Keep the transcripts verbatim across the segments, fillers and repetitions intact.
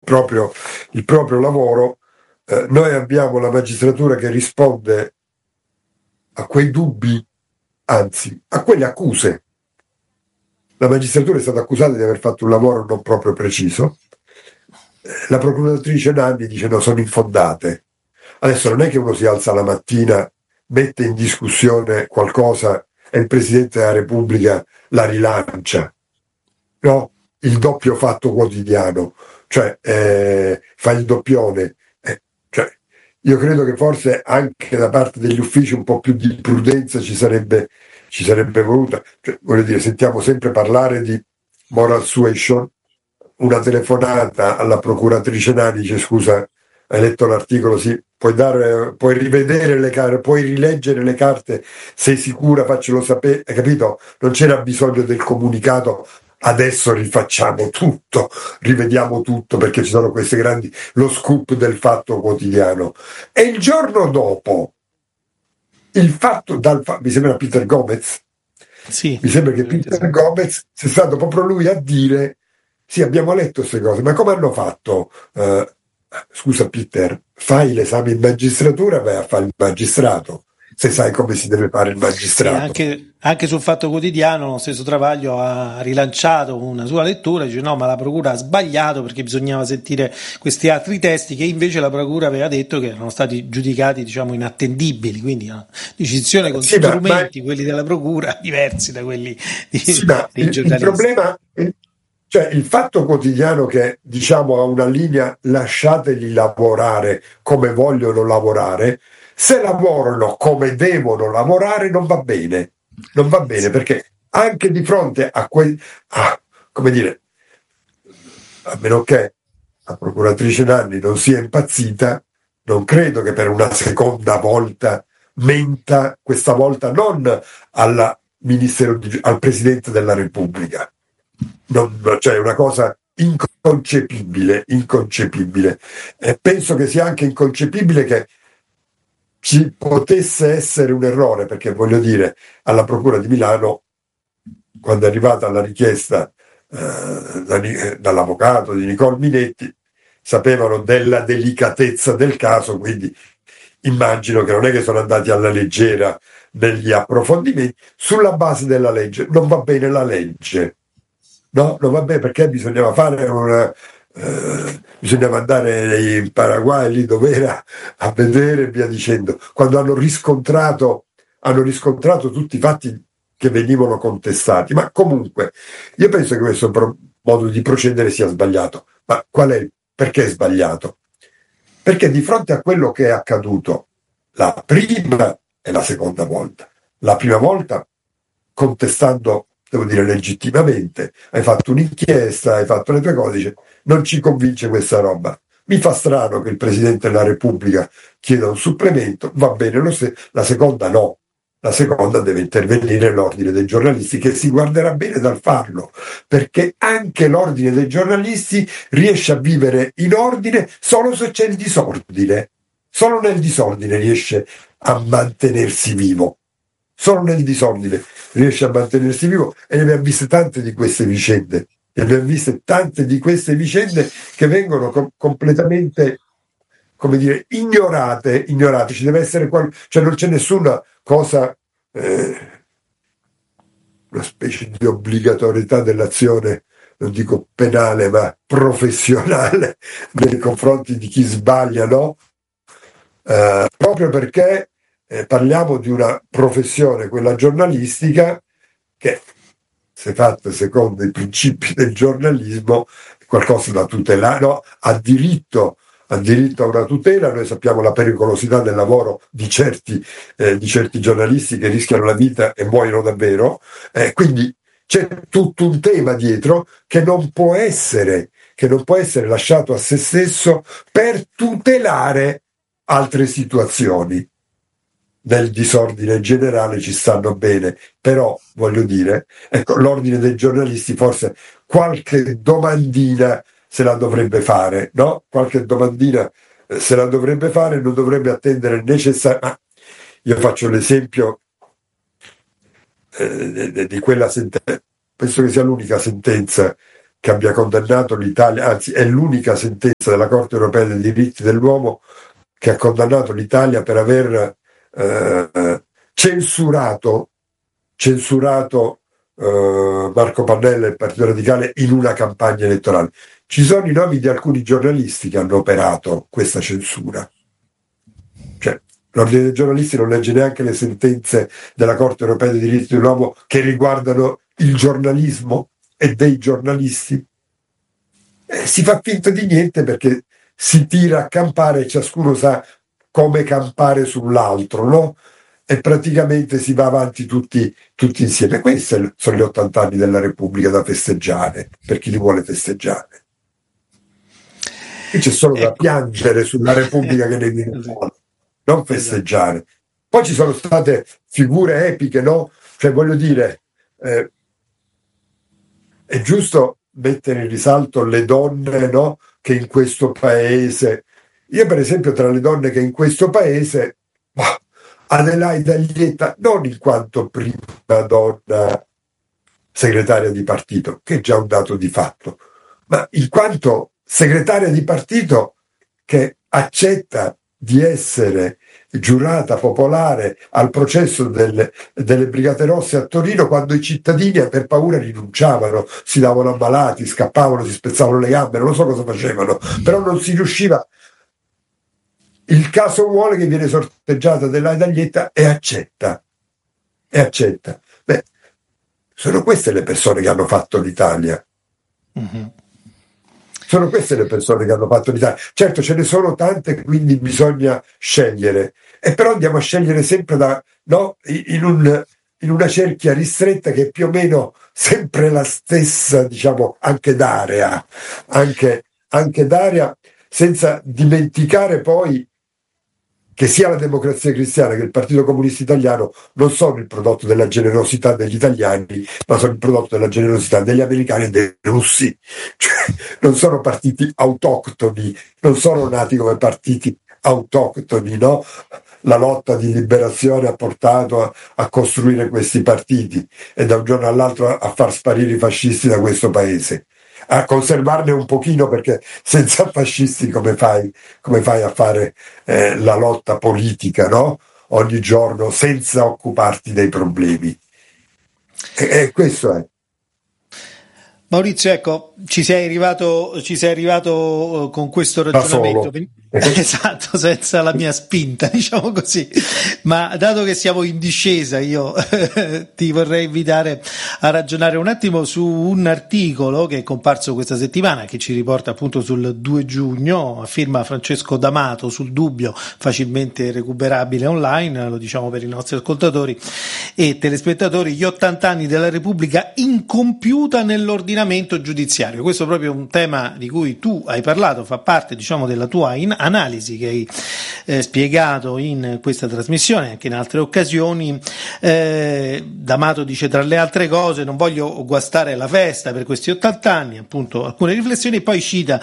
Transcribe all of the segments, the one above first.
proprio, il proprio lavoro, eh, noi abbiamo la magistratura che risponde a quei dubbi, anzi a quelle accuse. La magistratura è stata accusata di aver fatto un lavoro non proprio preciso, la procuratrice Nanni dice no, sono infondate. Adesso non è che uno si alza la mattina, mette in discussione qualcosa e il Presidente della Repubblica la rilancia, no? Il doppio fatto quotidiano, cioè eh, fa il doppione. Eh, cioè, io credo che forse anche da parte degli uffici un po' più di prudenza ci sarebbe, ci sarebbe voluta. Cioè, voglio dire, sentiamo sempre parlare di moral suasion, una telefonata alla procuratrice Nani dice scusa, hai letto l'articolo, sì, puoi dare, puoi rivedere le carte, puoi rileggere le carte, sei sicura, faccelo sapere, hai capito? Non c'era bisogno del comunicato, adesso rifacciamo tutto, rivediamo tutto perché ci sono queste grandi, lo scoop del Fatto Quotidiano. E il giorno dopo, il fatto, dal, mi sembra Peter Gomez, sì, mi sembra che Peter sì. Gomez sia stato proprio lui a dire sì, abbiamo letto queste cose, ma come hanno fatto? Uh, scusa Peter, fai l'esame in magistratura, vai a fare il magistrato, se sai come si deve fare il magistrato. Sì, anche, anche sul Fatto Quotidiano lo stesso Travaglio ha rilanciato una sua lettura, dice no, ma la procura ha sbagliato perché bisognava sentire questi altri testi che invece la procura aveva detto che erano stati giudicati, diciamo, inattendibili, quindi una decisione con sì, strumenti, ma, quelli della procura, diversi da quelli di, sì, ma dei il, giornalisti. Il problema, cioè il Fatto Quotidiano che diciamo ha una linea lasciategli lavorare come vogliono lavorare, se lavorano come devono lavorare non va bene, non va bene perché anche di fronte a quel, ah, come dire, a meno che la procuratrice Nanni non sia impazzita, non credo che per una seconda volta menta, questa volta non alla Ministero di, al Presidente della Repubblica. Non, cioè è una cosa inconcepibile, inconcepibile. E penso che sia anche inconcepibile che ci potesse essere un errore, perché voglio dire, alla Procura di Milano, quando è arrivata la richiesta eh, da, dall'avvocato di Nicole Minetti, sapevano della delicatezza del caso, quindi immagino che non è che sono andati alla leggera negli approfondimenti, sulla base della legge. Non va bene la legge. No, non va bene perché bisognava fare una, eh, bisognava andare in Paraguay, lì dove era, a vedere e via dicendo. Quando hanno riscontrato, hanno riscontrato tutti i fatti che venivano contestati. Ma comunque, io penso che questo pro- modo di procedere sia sbagliato. Ma qual è? Perché è sbagliato? Perché di fronte a quello che è accaduto la prima e la seconda volta, la prima volta contestando, devo dire legittimamente, hai fatto un'inchiesta, hai fatto le tue cose, dice, non ci convince questa roba. Mi fa strano che il Presidente della Repubblica chieda un supplemento, va bene lo stesso, la seconda no. La seconda deve intervenire l'ordine dei giornalisti che si guarderà bene dal farlo, perché anche l'ordine dei giornalisti riesce a vivere in ordine solo se c'è il disordine. Solo nel disordine riesce a mantenersi vivo. Solo nel disordine riesce a mantenersi vivo e ne abbiamo viste tante di queste vicende. Ne abbiamo viste tante di queste vicende che vengono com- completamente, come dire, ignorate, ignorate. Ci deve essere qual- cioè non c'è nessuna cosa, eh, una specie di obbligatorietà dell'azione, non dico penale, ma professionale nei confronti di chi sbaglia, no? Eh, proprio perché eh, parliamo di una professione, quella giornalistica, che se fatta secondo i principi del giornalismo è qualcosa da tutelare, no? ha diritto ha diritto a una tutela. Noi sappiamo la pericolosità del lavoro di certi, eh, di certi giornalisti che rischiano la vita e muoiono davvero, eh, quindi c'è tutto un tema dietro che non può essere che non può essere lasciato a se stesso per tutelare altre situazioni. Del disordine generale ci stanno bene, però voglio dire, ecco, l'ordine dei giornalisti forse qualche domandina se la dovrebbe fare, no? Qualche domandina eh, se la dovrebbe fare, non dovrebbe attendere necessariamente. Ah, io faccio l'esempio eh, di quella sentenza, penso che sia l'unica sentenza che abbia condannato l'Italia, anzi è l'unica sentenza della Corte europea dei diritti dell'uomo che ha condannato l'Italia per aver eh, censurato, censurato eh, Marco Pannella e il Partito Radicale in una campagna elettorale. Ci sono i nomi di alcuni giornalisti che hanno operato questa censura. Cioè, l'Ordine dei giornalisti non legge neanche le sentenze della Corte europea dei diritti dell'uomo che riguardano il giornalismo e dei giornalisti. Eh, si fa finta di niente perché si tira a campare e ciascuno sa come campare sull'altro, no? E praticamente si va avanti tutti, tutti insieme. Questi sono gli ottanta anni della Repubblica da festeggiare, per chi li vuole festeggiare. Qui c'è solo ecco. da piangere sulla Repubblica che ne viene fuori, non festeggiare. Poi ci sono state figure epiche, no? Cioè, voglio dire, eh, è giusto mettere in risalto le donne, no? Che in questo paese, io per esempio tra le donne che in questo paese, bah, Adelaide Aglietta, non in quanto prima donna segretaria di partito, che è già un dato di fatto, ma in quanto segretaria di partito che accetta di essere giurata popolare al processo del, delle Brigate Rosse a Torino, quando i cittadini per paura rinunciavano, si davano ammalati, scappavano, si spezzavano le gambe, non so cosa facevano, però non si riusciva. Il caso vuole che viene sorteggiata della Daglietta e accetta e accetta. Beh, sono queste le persone che hanno fatto l'Italia. Mm-hmm. Sono queste le persone che hanno fatto l'Italia. Certo, ce ne sono tante, quindi bisogna scegliere. E però andiamo a scegliere sempre da, no, in, un, in una cerchia ristretta che è più o meno sempre la stessa, diciamo, anche d'area, anche, anche d'area, senza dimenticare poi che sia la Democrazia Cristiana che il Partito Comunista Italiano non sono il prodotto della generosità degli italiani, ma sono il prodotto della generosità degli americani e dei russi. Cioè, non sono partiti autoctoni, non sono nati come partiti autoctoni, no? La lotta di liberazione ha portato a, a costruire questi partiti e da un giorno all'altro a, a far sparire i fascisti da questo paese, a conservarne un pochino, perché senza fascisti come fai, come fai a fare eh, la lotta politica, no? Ogni giorno senza occuparti dei problemi. E, e questo è. Maurizio, ecco, ci sei arrivato, ci sei arrivato con questo ragionamento. Esatto, senza la mia spinta, diciamo così. Ma dato che siamo in discesa, io ti vorrei invitare a ragionare un attimo su un articolo che è comparso questa settimana, che ci riporta appunto sul due giugno, a firma Francesco D'Amato, sul Dubbio, facilmente recuperabile online, lo diciamo per i nostri ascoltatori e telespettatori: gli ottanta anni della Repubblica incompiuta nell'ordinamento giudiziario. Questo è proprio un tema di cui tu hai parlato, fa parte, diciamo, della tua in- analisi che hai eh, spiegato in questa trasmissione, anche in altre occasioni. eh, D'Amato dice, tra le altre cose: non voglio guastare la festa per questi ottanta anni, appunto alcune riflessioni, e poi cita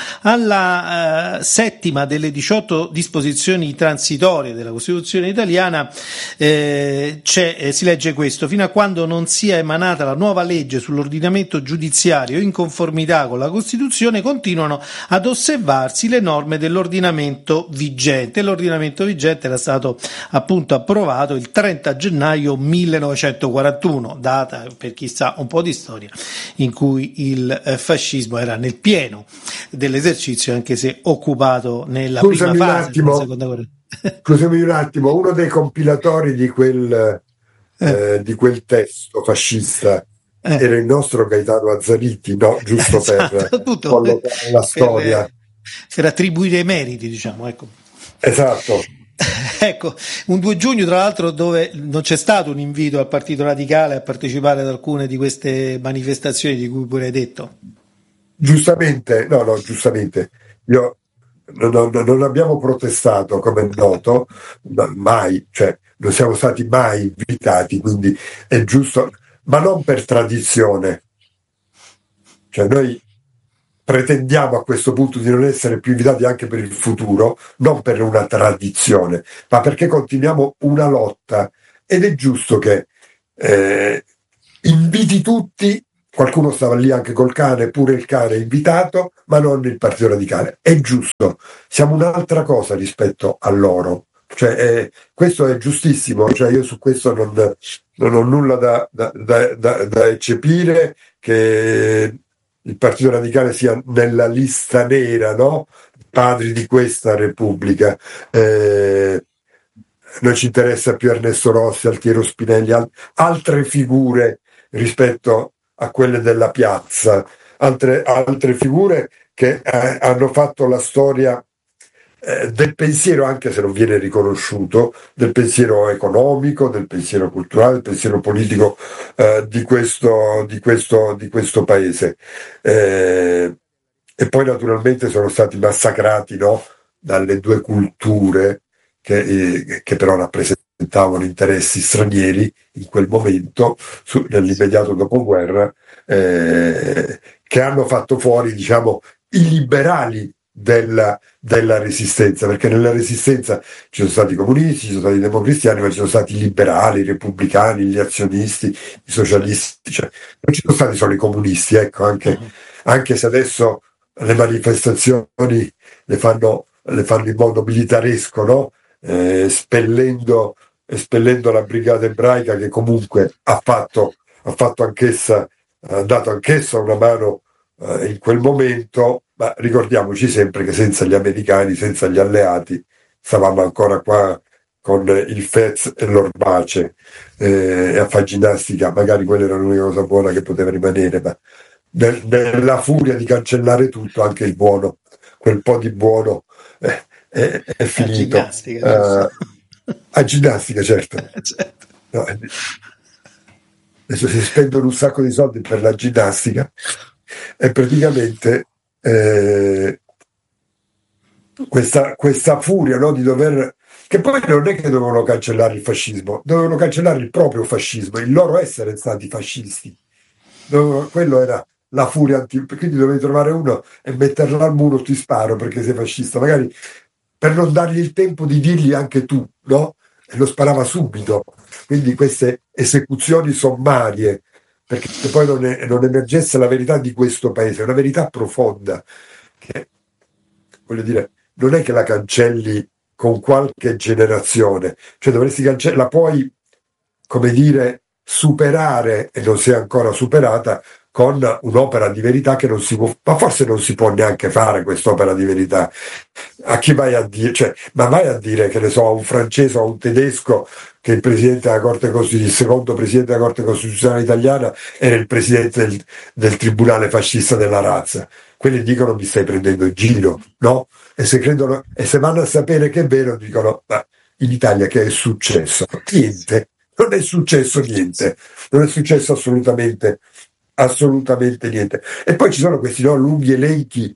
alla eh, settima delle diciotto disposizioni transitorie della Costituzione italiana, eh, c'è, eh, si legge questo: fino a quando non sia emanata la nuova legge sull'ordinamento giudiziario in conformità con la Costituzione, continuano ad osservarsi le norme dell'ordinamento vigente. L'ordinamento vigente era stato appunto approvato il trenta gennaio millenovecentoquarantuno, data, per chi sa un po' di storia, in cui il eh, fascismo era nel pieno dell'esercizio, anche se occupato nella Scusami prima un fase attimo, della seconda guerra. Scusami un attimo, uno dei compilatori di quel, eh, di quel testo fascista eh. era il nostro Gaetano Azzariti, no? Giusto esatto, per collocare la storia. Per, per attribuire i meriti, diciamo, ecco. Esatto. Ecco, un due giugno tra l'altro dove non c'è stato un invito al Partito Radicale a partecipare ad alcune di queste manifestazioni di cui pure hai detto. Giustamente, no, no, giustamente. Io non, non abbiamo protestato, come è noto, mai, cioè non siamo stati mai invitati, quindi è giusto, ma non per tradizione. Cioè noi pretendiamo a questo punto di non essere più invitati anche per il futuro, non per una tradizione, ma perché continuiamo una lotta ed è giusto che eh, inviti tutti qualcuno stava lì anche col cane, pure il cane invitato, ma non il Partito Radicale. È giusto, siamo un'altra cosa rispetto a loro. Cioè, eh, questo è giustissimo, cioè io su questo non, non ho nulla da, da, da, da, da eccepire, che il Partito Radicale sia nella lista nera, no? Padri di questa Repubblica. Eh, non ci interessa più Ernesto Rossi, Altiero Spinelli, al- altre figure rispetto a quelle della piazza, altre, altre figure che eh, hanno fatto la storia eh, del pensiero, anche se non viene riconosciuto, del pensiero economico, del pensiero culturale, del pensiero politico eh, di, questo, di, questo, di questo paese. Eh, e poi naturalmente sono stati massacrati, no, dalle due culture che, eh, che però rappresentavano interessi stranieri in quel momento, su, nell'immediato dopoguerra, eh, che hanno fatto fuori, diciamo, i liberali della, della resistenza, perché nella resistenza ci sono stati i comunisti, ci sono stati i democristiani, ma ci sono stati i liberali, i repubblicani, gli azionisti, i socialisti, cioè non ci sono stati solo i comunisti, ecco, anche, anche se adesso le manifestazioni le fanno, le fanno in modo militaresco, no? Eh, spellendo, espellendo la brigata ebraica, che comunque ha fatto, ha fatto anch'essa, ha dato anch'essa una mano eh, in quel momento, ma ricordiamoci sempre che senza gli americani, senza gli alleati, stavamo ancora qua con il Fez e l'Orbace eh, e a fare ginnastica, magari quella era l'unica cosa buona che poteva rimanere, ma nel- nella furia di cancellare tutto, anche il buono, quel po' di buono eh, è, è La finito. ginnastica, giusto? Eh, a ginnastica, certo. Certo. No, adesso si spendono un sacco di soldi per la ginnastica e praticamente eh, questa, questa furia, no, di dover, che poi non è che dovevano cancellare il fascismo, dovevano cancellare il proprio fascismo, il loro essere stati fascisti. Dovevano- quello era la furia anti, quindi dovevi trovare uno e metterlo al muro, ti sparo perché sei fascista, magari per non dargli il tempo di dirgli anche tu, no? E lo sparava subito. Quindi queste esecuzioni sommarie, perché poi non, è- non emergesse la verità di questo paese, una verità profonda, che voglio dire, non è che la cancelli con qualche generazione, cioè dovresti cancellare, la puoi, come dire, superare, e non si è ancora superata, con un'opera di verità che non si può, ma forse non si può neanche fare quest'opera di verità. A chi vai a dire, cioè, ma vai a dire, che ne so, a un francese o a un tedesco che il presidente della Corte Costituzionale, il secondo presidente della Corte Costituzionale italiana era il presidente del, del Tribunale fascista della razza. Quelli dicono mi stai prendendo in giro, no? E se credono, e se vanno a sapere che è vero, dicono, ma in Italia che è successo? Niente, non è successo niente, non è successo assolutamente, assolutamente niente. E poi ci sono questi, no, lunghi elenchi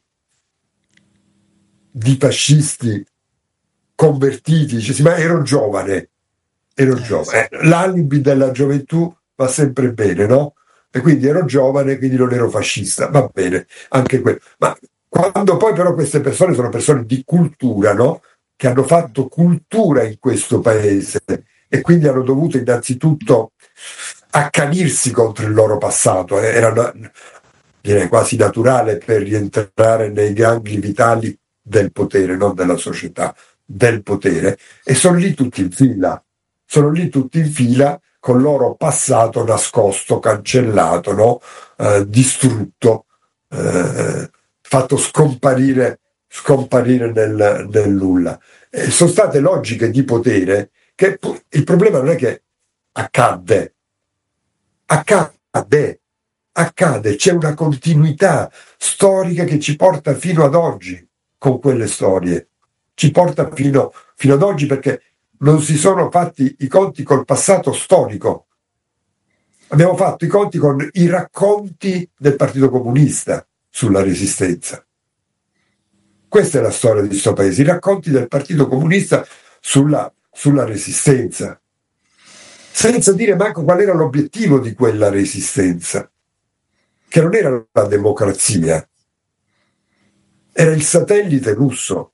di fascisti convertiti, dice, sì, ma ero giovane, ero Eh, sì. giovane. Eh, l'alibi della gioventù va sempre bene, no? E quindi ero giovane, quindi non ero fascista, va bene, anche quello. Ma quando poi però queste persone sono persone di cultura, no? Che hanno fatto cultura in questo paese e quindi hanno dovuto innanzitutto accanirsi contro il loro passato, eh, era na- direi quasi naturale per rientrare nei gangli vitali del potere, non della società, del potere, e sono lì tutti in fila, sono lì tutti in fila con il loro passato nascosto, cancellato, no? Eh, distrutto, eh, fatto scomparire, scomparire nel, nel nulla. Eh, sono state logiche di potere che pu- il problema non è che accadde, accade, accade, c'è una continuità storica che ci porta fino ad oggi con quelle storie, ci porta fino, fino ad oggi perché non si sono fatti i conti col passato storico. Abbiamo fatto i conti con i racconti del Partito Comunista sulla Resistenza. Questa è la storia di questo paese, i racconti del Partito Comunista sulla, sulla Resistenza, senza dire manco qual era l'obiettivo di quella Resistenza, che non era la democrazia, era il satellite russo.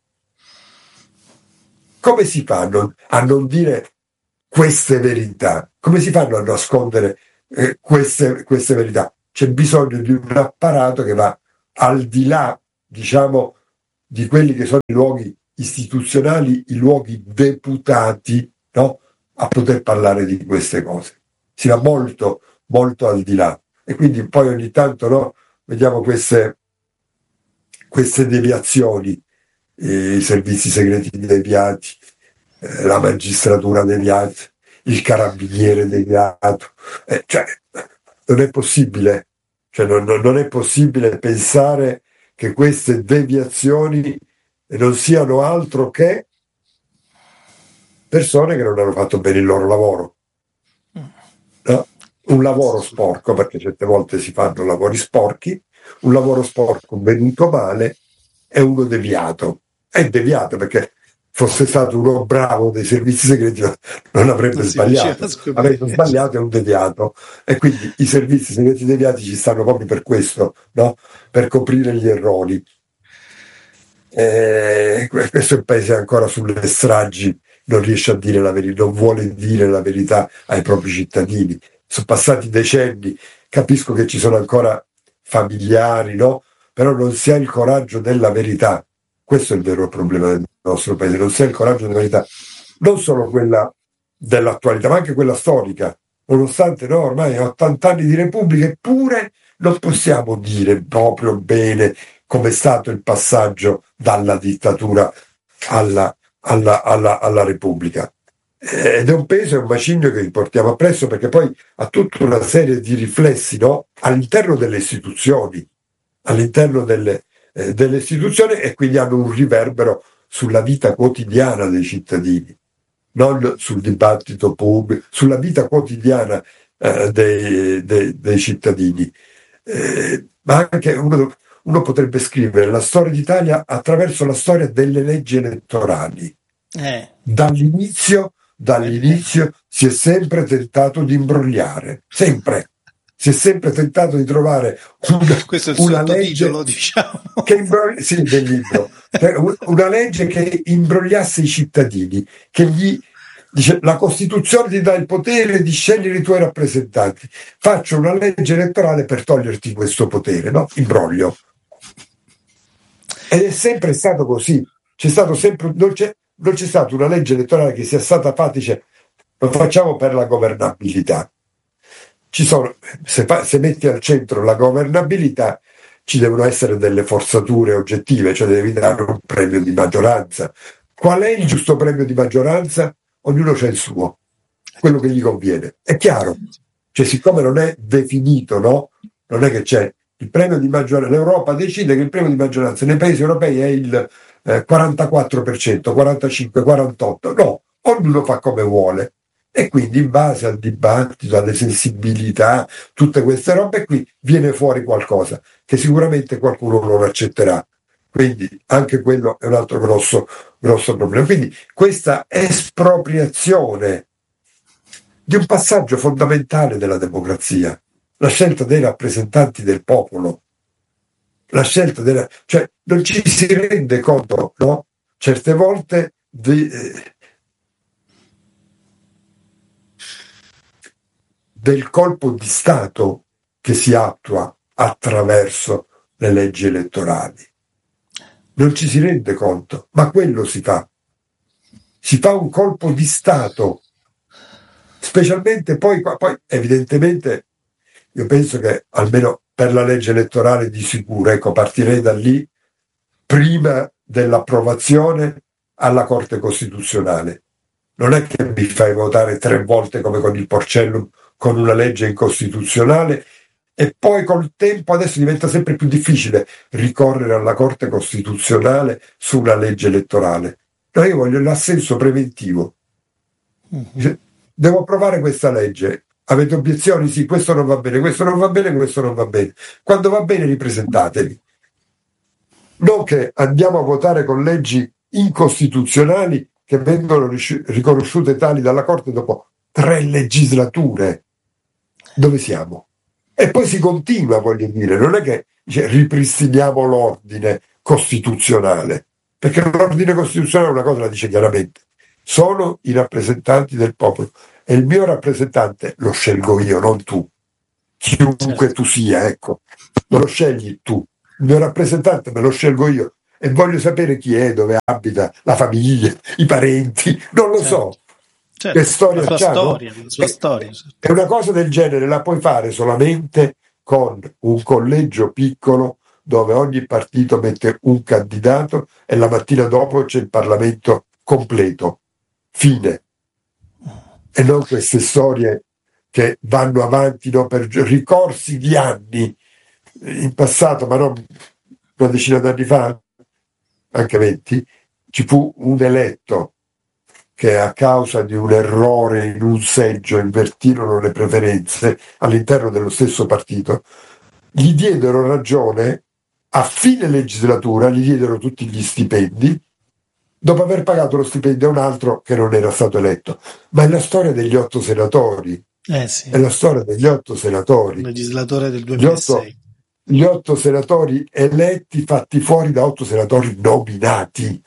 Come si fanno a non dire queste verità? Come si fanno a nascondere eh, queste, queste verità? c'è bisogno di un apparato che va al di là, diciamo, di quelli che sono i luoghi istituzionali, i luoghi deputati, no? A poter parlare di queste cose. Si va molto, molto al di là. E quindi poi ogni tanto, no, vediamo queste, queste deviazioni, eh, i servizi segreti deviati, eh, la magistratura deviata, il carabiniere deviato. Eh, cioè, non è possibile, cioè non, non- non è possibile pensare che queste deviazioni non siano altro che persone che non hanno fatto bene il loro lavoro, no? Un lavoro sporco, perché certe volte si fanno lavori sporchi, un lavoro sporco venuto male è uno deviato. È deviato perché fosse stato uno bravo dei servizi segreti non avrebbe Non si faceva sbagliato. scoprire. Avendo sbagliato è un deviato. E quindi i servizi segreti deviati ci stanno proprio per questo, no? Per coprire gli errori. Eh, questo è il paese ancora sulle stragi, non riesce a dire la verità, non vuole dire la verità ai propri cittadini. Sono passati decenni, capisco che ci sono ancora familiari, no? Però non si ha il coraggio della verità. Questo è il vero problema del nostro paese, non si ha il coraggio della verità, non solo quella dell'attualità, ma anche quella storica. Nonostante no, ormai ottanta anni di Repubblica, eppure non possiamo dire proprio bene come è stato il passaggio dalla dittatura alla, alla, alla, alla Repubblica. Ed è un peso e un macigno che portiamo appresso, perché poi ha tutta una serie di riflessi, no? All'interno delle istituzioni, all'interno delle, eh, delle istituzioni, e quindi hanno un riverbero sulla vita quotidiana dei cittadini, non sul dibattito pubblico, sulla vita quotidiana eh, dei, dei, dei cittadini. Eh, ma anche uno, uno potrebbe scrivere la storia d'Italia attraverso la storia delle leggi elettorali. Eh, Dall'inizio, dall'inizio si è sempre tentato di imbrogliare, sempre. Si è sempre tentato di trovare una, questo è il una sottotitolo, legge diciamo. che imbrogli- sì, del libro, Cioè, un- una legge che imbrogliasse i cittadini, che gli dice la Costituzione ti dà il potere di scegliere i tuoi rappresentanti. Faccio una legge elettorale per toglierti questo potere, no? Imbroglio. Ed è sempre stato così. C'è stato sempre, non c'è, non c'è stata una legge elettorale che sia stata fatta, dice, lo facciamo per la governabilità. Ci sono, se, fa- se metti al centro la governabilità, ci devono essere delle forzature oggettive, cioè devi dare un premio di maggioranza. Qual è il giusto premio di maggioranza? Ognuno c'è il suo, quello che gli conviene. È chiaro. Cioè, siccome non è definito, no? Non è che c'è il premio di maggioranza. L'Europa decide che il premio di maggioranza nei paesi europei è il eh, quarantaquattro per cento, quarantacinque, quarantotto. No, ognuno fa come vuole. E quindi in base al dibattito, alle sensibilità, tutte queste robe qui, viene fuori qualcosa che sicuramente qualcuno non accetterà. Quindi anche quello è un altro grosso, grosso problema. Quindi questa espropriazione di un passaggio fondamentale della democrazia, la scelta dei rappresentanti del popolo, la scelta della, cioè non ci si rende conto, no? Certe volte di, eh, del colpo di Stato che si attua attraverso le leggi elettorali. Non ci si rende conto, ma quello si fa. Si fa un colpo di Stato, specialmente poi, poi evidentemente, io penso che almeno per la legge elettorale di sicuro, ecco, partirei da lì, prima dell'approvazione alla Corte Costituzionale. Non è che mi fai votare tre volte come con il Porcellum con una legge incostituzionale e poi col tempo adesso diventa sempre più difficile ricorrere alla Corte Costituzionale su una legge elettorale. No, io voglio l'assenso preventivo. Devo approvare questa legge. Avete obiezioni? Sì, questo non va bene, questo non va bene, questo non va bene. Quando va bene ripresentatevi. Non che andiamo a votare con leggi incostituzionali che vengono riconosciute tali dalla Corte dopo tre legislature. Dove siamo? E poi si continua, voglio dire, non è che dice, ripristiniamo l'ordine costituzionale, perché l'ordine costituzionale una cosa la dice chiaramente: sono i rappresentanti del popolo e il mio rappresentante lo scelgo io, non tu. chiunque certo. tu sia, ecco, non lo scegli tu, il mio rappresentante me lo scelgo io e voglio sapere chi è, dove abita, la famiglia, i parenti, non lo Certo. so, Certo. che La storia sua c'ha, no? storia, la sua E, storia. Certo. e una cosa del genere la puoi fare solamente con un collegio piccolo dove ogni partito mette un candidato e la mattina dopo c'è il Parlamento completo, fine. E non queste storie che vanno avanti, no, per ricorsi di anni in passato, ma non una decina d'anni fa, anche venti, ci fu un eletto che a causa di un errore in un seggio invertirono le preferenze all'interno dello stesso partito, gli diedero ragione, a fine legislatura gli diedero tutti gli stipendi, dopo aver pagato lo stipendio a un altro che non era stato eletto. Ma è la storia degli otto senatori, Eh sì, è la storia degli otto senatori, legislatore del gli otto, duemilasei. gli otto senatori eletti fatti fuori da otto senatori nominati,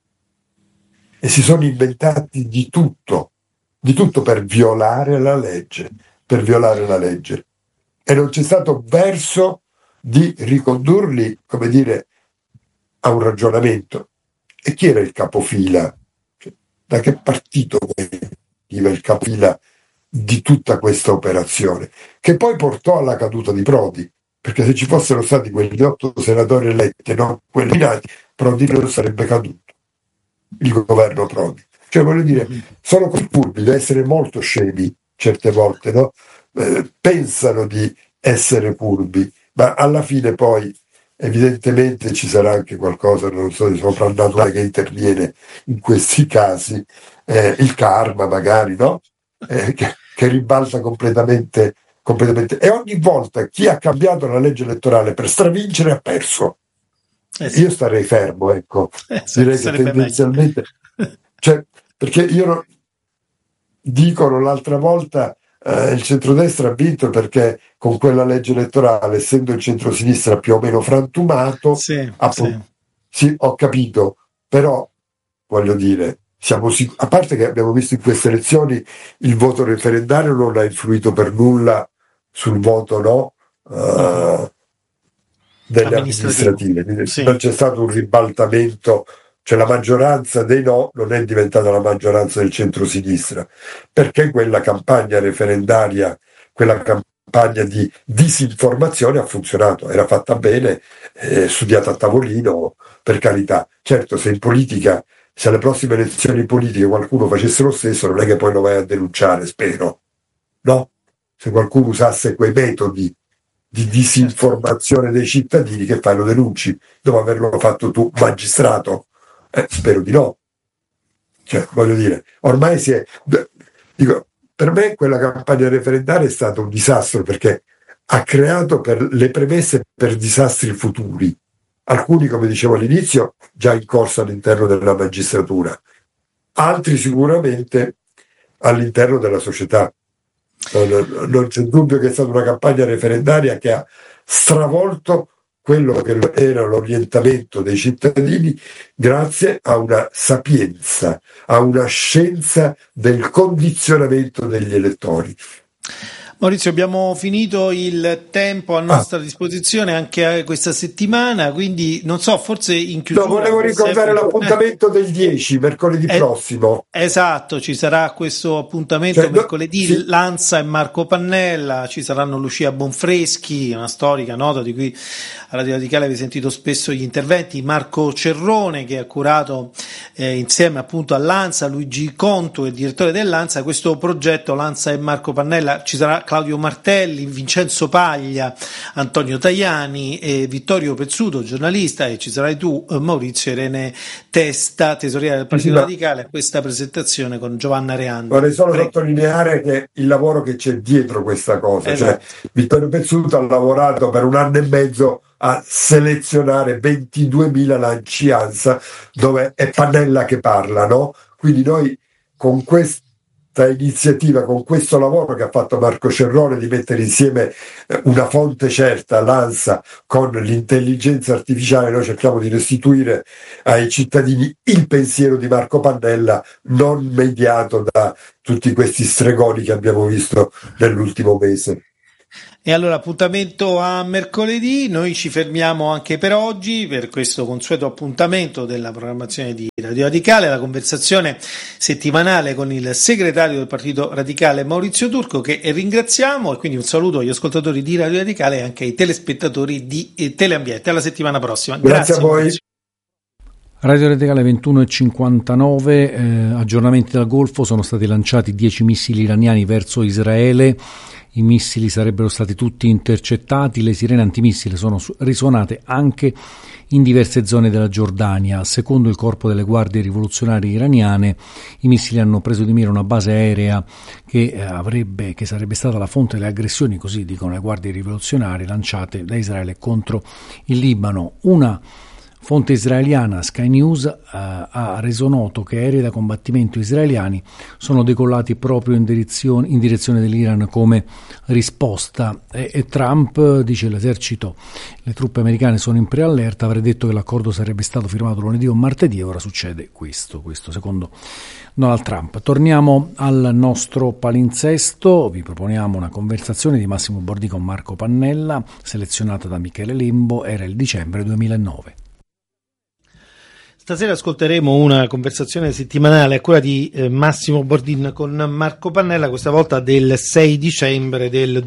e si sono inventati di tutto, di tutto per violare la legge, per violare la legge. E non c'è stato verso di ricondurli, come dire, a un ragionamento. E chi era il capofila? Da che partito veniva il capofila di tutta questa operazione? Che poi portò alla caduta di Prodi, perché se ci fossero stati quegli otto senatori eletti e non quelli nati, Prodi non sarebbe caduto, il governo Prodi. Cioè, voglio dire, sono così furbi da essere molto scemi certe volte, no? Eh, pensano di essere furbi, ma alla fine poi evidentemente ci sarà anche qualcosa, non so, di soprannaturale che interviene in questi casi, eh, il karma magari, no? Eh, che, che ribalta completamente, completamente. E ogni volta chi ha cambiato la legge elettorale per stravincere ha perso. Eh sì. Io starei fermo, ecco. Eh, sa- Direi che sarebbe meglio. tendenzialmente, cioè, perché io no- dicono l'altra volta eh, il centrodestra ha vinto perché con quella legge elettorale, essendo il centrosinistra più o meno frantumato, Sì, ha sì. po- sì, ho capito, però voglio dire, siamo sic- a parte che abbiamo visto in queste elezioni il voto referendario non ha influito per nulla sul voto no eh, delle Amministrativo. amministrative, quindi Sì. non c'è stato un ribaltamento, cioè la maggioranza dei no non è diventata la maggioranza del centrosinistra, perché quella campagna referendaria, quella campagna di disinformazione ha funzionato, era fatta bene, eh, studiata a tavolino, per carità. Certo, se in politica, se alle prossime elezioni politiche qualcuno facesse lo stesso, non è che poi lo vai a denunciare, spero, no? Se qualcuno usasse quei metodi di disinformazione dei cittadini, che fai, lo denunci dopo averlo fatto tu, magistrato? Eh, spero di no. Cioè, voglio dire, ormai si è... Dico, per me quella campagna referendaria è stato un disastro perché ha creato per le premesse per disastri futuri. Alcuni, come dicevo all'inizio, già in corso all'interno della magistratura, altri sicuramente all'interno della società. Non, non c'è dubbio che è stata una campagna referendaria che ha stravolto quello che era l'orientamento dei cittadini grazie a una sapienza, a una scienza del condizionamento degli elettori. Maurizio, abbiamo finito il tempo a Ah, nostra disposizione anche questa settimana, quindi non so, forse in no, chiusura volevo come ricordare sempre... l'appuntamento del dieci, mercoledì Eh, prossimo. esatto, ci sarà questo appuntamento Cioè, no, mercoledì, sì, Lanza e Marco Pannella, ci saranno Lucia Bonfreschi, una storica nota di cui a Radio Radicale avete sentito spesso gli interventi, Marco Cerrone che ha curato eh, insieme appunto a Lanza, Luigi Conto, il direttore del Lanza, questo progetto Lanza e Marco Pannella. Ci sarà Claudio Martelli, Vincenzo Paglia, Antonio Tajani e Vittorio Pezzuto, giornalista, e ci sarai tu, Maurizio Irene Testa, tesoriere del sì, sì, Partito ma Radicale, a questa presentazione con Giovanna Reandi. vorrei solo Prego. sottolineare che il lavoro che c'è dietro questa cosa, cioè Esatto. Vittorio Pezzuto ha lavorato per un anno e mezzo a selezionare ventiduemila lanci ANSA dove è Pannella che parla, no? Quindi noi con questa iniziativa, con questo lavoro che ha fatto Marco Cerrone di mettere insieme eh, una fonte certa, l'ANSA, con l'intelligenza artificiale, noi cerchiamo di restituire ai cittadini il pensiero di Marco Pannella, non mediato da tutti questi stregoni che abbiamo visto nell'ultimo mese. E allora appuntamento a mercoledì, noi ci fermiamo anche per oggi per questo consueto appuntamento della programmazione di Radio Radicale, la conversazione settimanale con il segretario del Partito Radicale Maurizio Turco, che ringraziamo, e quindi un saluto agli ascoltatori di Radio Radicale e anche ai telespettatori di Teleambiente. Alla settimana prossima. Grazie, Grazie a voi. Maurizio. Radio Radicale ventuno e cinquantanove, eh, aggiornamenti dal Golfo, sono stati lanciati dieci missili iraniani verso Israele. I missili sarebbero stati tutti intercettati, le sirene antimissile sono risuonate anche in diverse zone della Giordania. Secondo il corpo delle guardie rivoluzionarie iraniane, i missili hanno preso di mira una base aerea che avrebbe, che sarebbe stata la fonte delle aggressioni, così dicono le guardie rivoluzionarie, lanciate da Israele contro il Libano. Una fonte israeliana, Sky News, eh, ha reso noto che aerei da combattimento israeliani sono decollati proprio in direzione, in direzione dell'Iran come risposta. E, e Trump dice: l'esercito, le truppe americane sono in preallerta, avrei detto che l'accordo sarebbe stato firmato lunedì o martedì e ora succede questo, questo secondo Donald Trump. Torniamo al nostro palinsesto, vi proponiamo una conversazione di Massimo Bordin con Marco Pannella, selezionata da Michele Lembo, era il dicembre duemilanove. Stasera ascolteremo una conversazione settimanale a cura di eh, Massimo Bordin con Marco Pannella, questa volta del sei dicembre del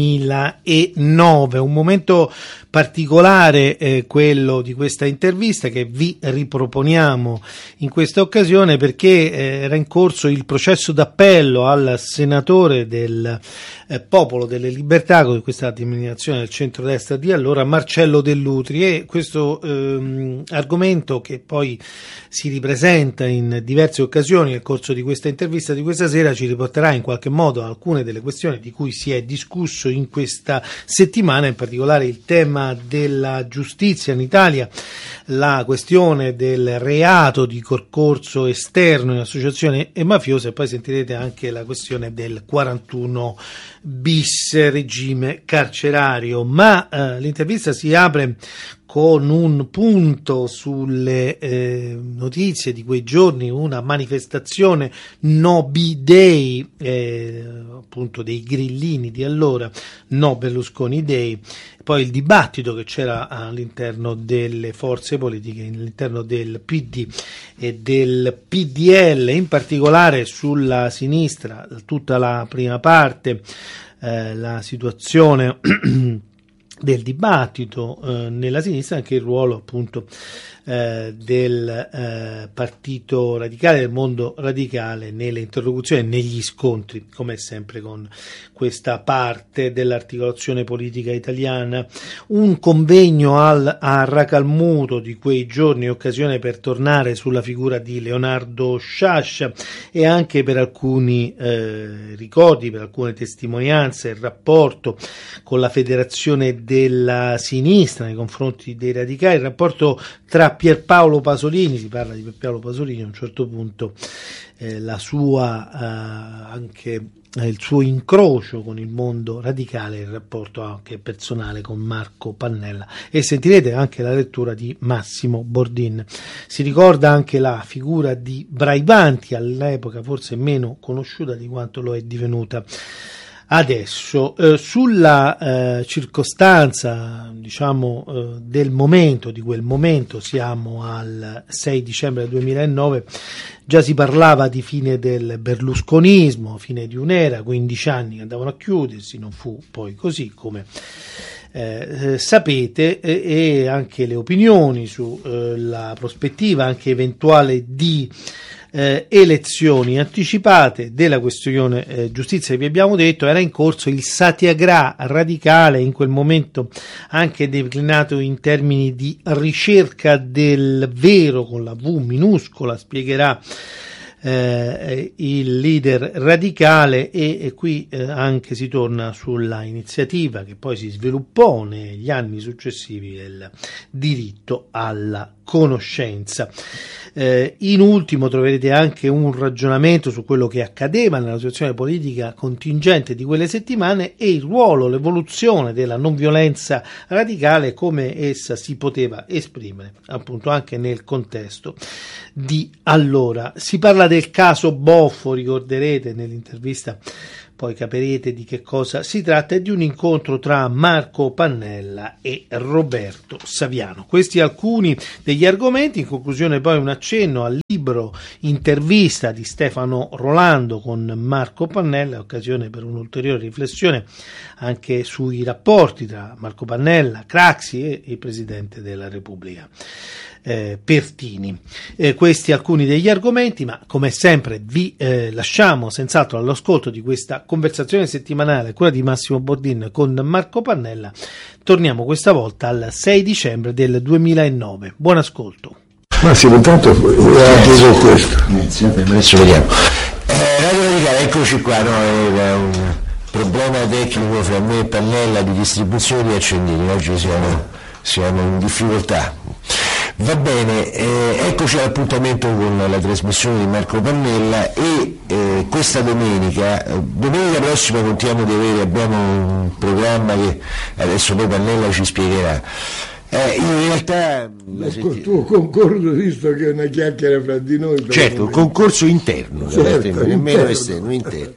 duemilanove, un momento particolare eh, quello di questa intervista che vi riproponiamo in questa occasione perché eh, era in corso il processo d'appello al senatore del eh, Popolo delle Libertà, con questa denominazione del centrodestra di allora, Marcello Dell'Utri, e questo ehm, argomento, che poi si ripresenta in diverse occasioni nel corso di questa intervista di questa sera, ci riporterà in qualche modo a alcune delle questioni di cui si è discusso in questa settimana, in particolare il tema della giustizia in Italia, la questione del reato di concorso esterno in associazione e mafiosa, e poi sentirete anche la questione del quarantuno bis regime carcerario. Ma eh, l'intervista si apre con un punto sulle eh, notizie di quei giorni, una manifestazione No B-Day, eh, appunto dei grillini di allora, No Berlusconi Day, poi il dibattito che c'era all'interno delle forze politiche, all'interno del P D e del P D L, in particolare sulla sinistra, tutta la prima parte, eh, la situazione del dibattito eh, nella sinistra, anche il ruolo appunto eh, del eh, Partito Radicale, del mondo radicale nelle interlocuzioni, negli scontri, come sempre con questa parte dell'articolazione politica italiana. Un convegno al, a Racalmuto di quei giorni, occasione per tornare sulla figura di Leonardo Sciascia e anche per alcuni eh, ricordi, per alcune testimonianze, il rapporto con la federazione della sinistra nei confronti dei radicali, il rapporto tra Pierpaolo Pasolini, si parla di Pierpaolo Pasolini a un certo punto, eh, la sua eh, anche eh, il suo incrocio con il mondo radicale, il rapporto anche personale con Marco Pannella, e sentirete anche la lettura di Massimo Bordin. Si ricorda anche la figura di Braibanti, all'epoca forse meno conosciuta di quanto lo è divenuta adesso. Eh, sulla eh, circostanza, diciamo, eh, del momento, di quel momento, siamo al sei dicembre duemilanove, già si parlava di fine del berlusconismo, fine di un'era, quindici anni che andavano a chiudersi, non fu poi così, come eh, sapete, e, e anche le opinioni sulla eh, prospettiva anche eventuale di Eh, elezioni anticipate della questione eh, giustizia, vi abbiamo detto, era in corso il satyagraha radicale, in quel momento anche declinato in termini di ricerca del vero con la V minuscola, spiegherà eh, il leader radicale, e, e qui eh, anche si torna sulla iniziativa che poi si sviluppò negli anni successivi del diritto alla conoscenza. Eh, in ultimo troverete anche un ragionamento su quello che accadeva nella situazione politica contingente di quelle settimane e il ruolo, l'evoluzione della non violenza radicale, come essa si poteva esprimere appunto anche nel contesto di allora. Si parla del caso Boffo, ricorderete nell'intervista poi capirete di che cosa si tratta, è di un incontro tra Marco Pannella e Roberto Saviano. Questi alcuni degli argomenti, in conclusione poi un accenno al libro intervista di Stefano Rolando con Marco Pannella, occasione per un'ulteriore riflessione anche sui rapporti tra Marco Pannella, Craxi e il Presidente della Repubblica. Eh, Pertini. Eh, questi alcuni degli argomenti, ma come sempre vi eh, lasciamo senz'altro all'ascolto di questa conversazione settimanale, quella di Massimo Bordin con Marco Pannella. Torniamo questa volta al sei dicembre del duemilanove. Buon ascolto. Massimo, intanto ho questo. Grazie, adesso vediamo. Eh, Radio Radicale, eccoci qua, no? Era un problema tecnico fra me e Pannella di distribuzione di accendini, oggi siamo, siamo in difficoltà. Va bene, eh, eccoci all'appuntamento con la trasmissione di Marco Pannella e eh, questa domenica, domenica prossima contiamo di avere, abbiamo un programma che adesso poi Pannella ci spiegherà. Eh, in realtà il setti... tuo concorso, visto che è una chiacchiera fra di noi. Certo, il concorso interno, certo, nemmeno esterno, interno.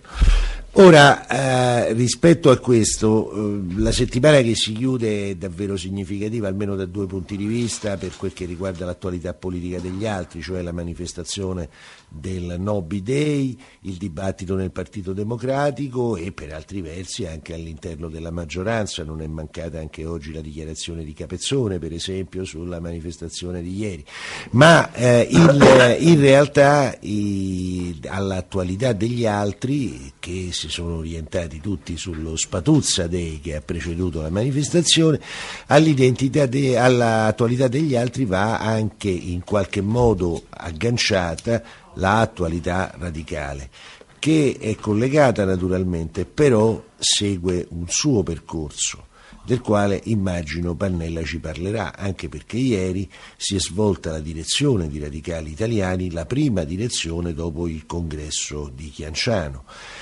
Ora, eh, rispetto a questo, eh, la settimana che si chiude è davvero significativa, almeno da due punti di vista, per quel che riguarda l'attualità politica degli altri, cioè la manifestazione del No B-Day, il dibattito nel Partito Democratico e per altri versi anche all'interno della maggioranza. Non è mancata anche oggi la dichiarazione di Capezzone, per esempio, sulla manifestazione di ieri. Ma eh, il, in realtà i, all'attualità degli altri, che si sono orientati tutti sullo Spatuzza Day che ha preceduto la manifestazione, all'identità de, all'attualità degli altri va anche in qualche modo agganciata l'attualità radicale, che è collegata naturalmente, però segue un suo percorso, del quale immagino Pannella ci parlerà, anche perché ieri si è svolta la direzione di Radicali Italiani, la prima direzione dopo il congresso di Chianciano.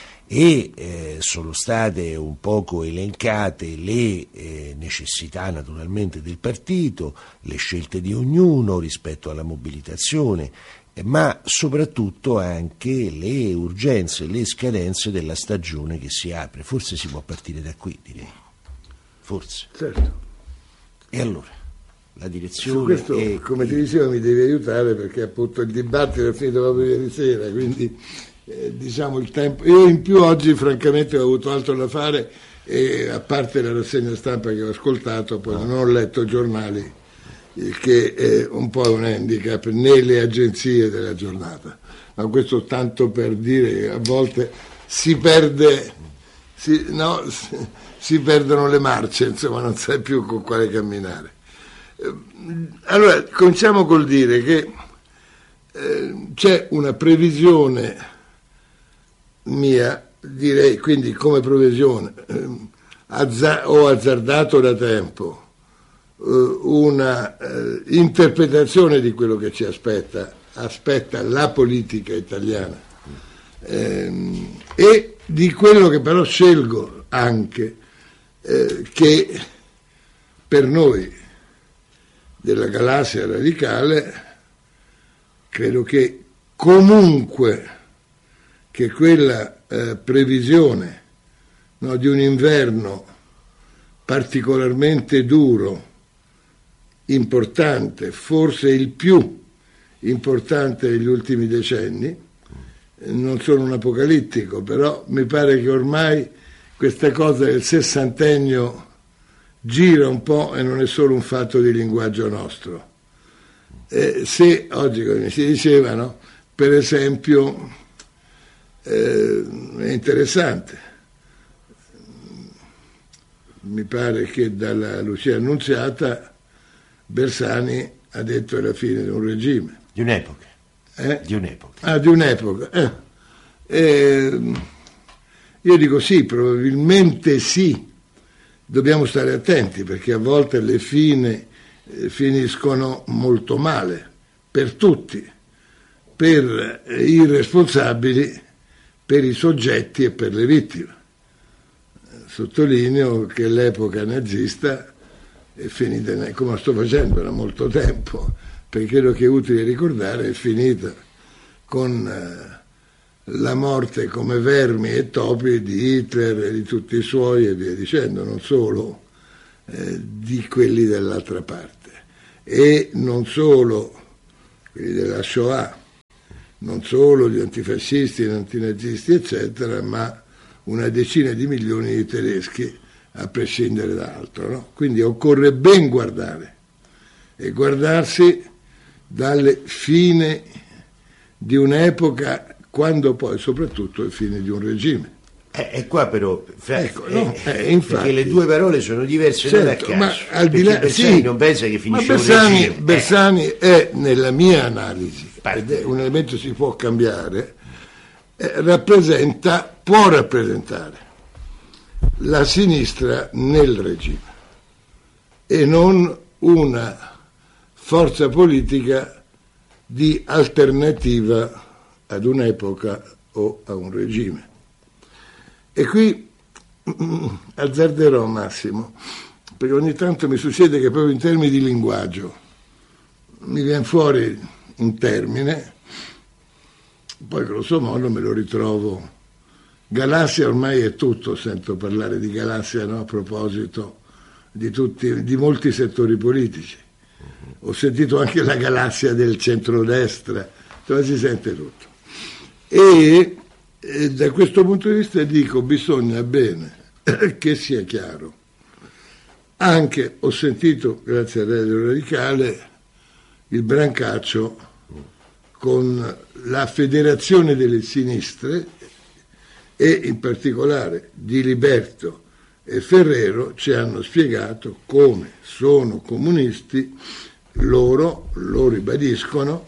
E eh, sono state un poco elencate le eh, necessità naturalmente del partito, le scelte di ognuno rispetto alla mobilitazione, eh, ma soprattutto anche le urgenze, le scadenze della stagione che si apre. Forse si può partire da qui, direi. Forse. Certo. E allora? La direzione. Su questo, è... come ti dicevo, mi devi aiutare perché appunto il dibattito è finito proprio ieri sera, quindi eh, diciamo il tempo. Io in più oggi francamente ho avuto altro da fare e a parte la rassegna stampa che ho ascoltato, poi non ho letto i giornali, il che è un po' un handicap, né le agenzie della giornata. Ma questo tanto per dire che a volte si perde, si, no, si, si perdono le marce, insomma non sai più con quale camminare. Allora, cominciamo col dire che eh, c'è una previsione mia, direi, quindi come previsione, eh, azza- ho azzardato da tempo eh, una eh, interpretazione di quello che ci aspetta, aspetta la politica italiana eh, e di quello che però scelgo anche eh, che per noi della galassia radicale credo che comunque che quella eh, previsione, no, di un inverno particolarmente duro, importante, forse il più importante degli ultimi decenni, non sono un apocalittico, però mi pare che ormai questa cosa del sessantennio gira un po' e non è solo un fatto di linguaggio nostro. Eh, se oggi, come si diceva, no, per esempio, eh, è interessante, mi pare che dalla Lucia Annunziata Bersani ha detto è la fine di un regime. Di un'epoca. Eh? Di un'epoca. Ah, di un'epoca. Eh. Eh, io dico sì, probabilmente sì. Dobbiamo stare attenti perché a volte le fine eh, finiscono molto male per tutti, per eh, i responsabili, per i soggetti e per le vittime. Sottolineo che l'epoca nazista è finita, come sto facendo da molto tempo, perché credo che è utile ricordare, è finita con eh, la morte come vermi e topi di Hitler e di tutti i suoi e via dicendo, non solo eh, di quelli dell'altra parte, e non solo quelli della Shoah, non solo gli antifascisti, gli antinazisti eccetera, ma una decina di milioni di tedeschi a prescindere da altro, no? Quindi occorre ben guardare e guardarsi dalle fine di un'epoca, quando poi soprattutto il fine di un regime. E eh, qua però, fra, ecco, no, eh, eh, infatti, perché le due parole sono diverse, certo, non a caso, ma al di là, Bersani sì, non pensa che finisce ma Bersani, un regime. Bersani eh. è, nella mia analisi, Parte. ed è un elemento si può cambiare, eh, rappresenta, può rappresentare la sinistra nel regime e non una forza politica di alternativa ad un'epoca o a un regime. E qui azzarderò Massimo, perché ogni tanto mi succede che proprio in termini di linguaggio mi viene fuori un termine, poi grosso modo me lo ritrovo. Galassia ormai è tutto, sento parlare di galassia, no? A proposito di, tutti, di molti settori politici. Ho sentito anche la galassia del centrodestra, dove si sente tutto. E, e da questo punto di vista dico, bisogna bene che sia chiaro. Anche ho sentito, grazie a Radio Radicale, il brancaccio con la Federazione delle Sinistre e in particolare Di Liberto e Ferrero ci hanno spiegato come sono comunisti, loro lo ribadiscono,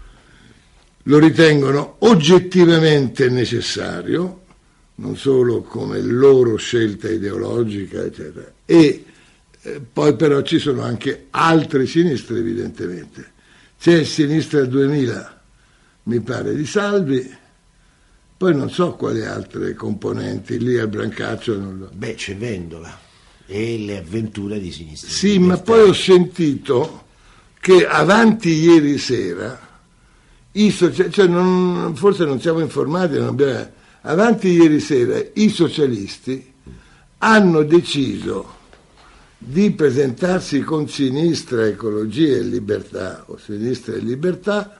lo ritengono oggettivamente necessario, non solo come loro scelta ideologica, eccetera. E eh, poi però ci sono anche altre sinistre, evidentemente. C'è Sinistra duemila, mi pare, di Salvi, poi non so quali altre componenti, lì al brancaccio non lo... Beh, c'è Vendola e le avventure di Sinistra. Sì, ma poi ho sentito che avanti ieri sera, i socia- cioè non, forse non siamo informati, non abbiamo, avanti ieri sera i socialisti hanno deciso di presentarsi con Sinistra, Ecologia e Libertà, o Sinistra e Libertà,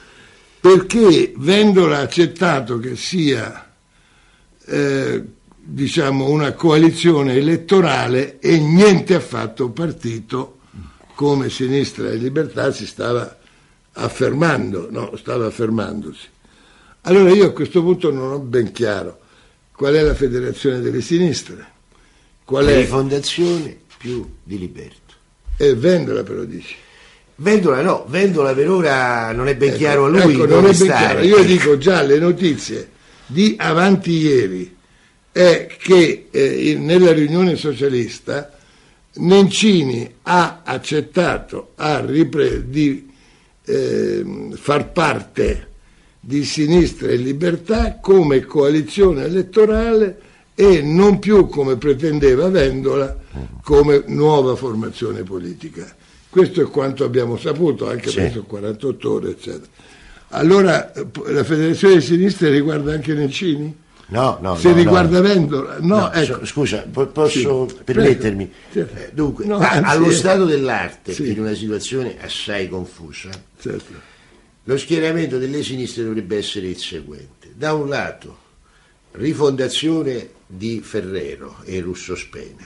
perché Vendola ha accettato che sia eh, diciamo una coalizione elettorale e niente affatto partito, come Sinistra e Libertà si stava affermando, no, stava affermandosi. Allora io a questo punto non ho ben chiaro qual è la Federazione delle Sinistre, qual è... Rifondazione più Di Liberto. E Vendola però dici. Vendola no, Vendola per ora non è ben ecco, chiaro a lui. Ecco, non è ben chiaro. Io dico già le notizie di avanti ieri è che eh, nella riunione socialista Nencini ha accettato ha ripre- di eh, far parte di Sinistra e Libertà come coalizione elettorale e non più, come pretendeva Vendola, come nuova formazione politica. Questo è quanto abbiamo saputo, anche sì. penso quarantotto ore, eccetera. Allora, la Federazione di Sinistra riguarda anche Nencini? No, no, Se no, riguarda no. Vendola? No, no ecco. so, scusa, po- posso sì, permettermi? Certo. Eh, dunque, no, a- anzi, allo stato dell'arte, sì. in una situazione assai confusa, Certo. lo schieramento delle sinistre dovrebbe essere il seguente. Da un lato, rifondazione di Ferrero e Russo Spena,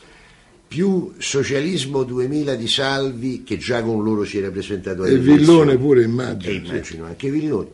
più socialismo duemila di Salvi, che già con loro si era presentato alle E Villone elezioni, pure, immagino. e immagino anche Villone,